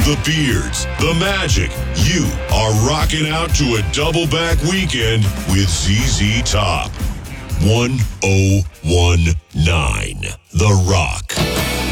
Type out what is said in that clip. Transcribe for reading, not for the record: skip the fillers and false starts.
the beards, the magic. You are rocking out to a double back weekend with ZZ Top. 1019 The Rock.